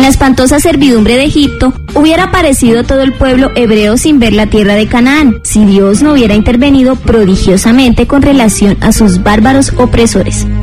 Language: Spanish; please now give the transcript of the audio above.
la espantosa servidumbre de Egipto, hubiera aparecido todo el pueblo hebreo sin ver la tierra de Canaán, si Dios no hubiera intervenido prodigiosamente con relación a sus bárbaros opresores.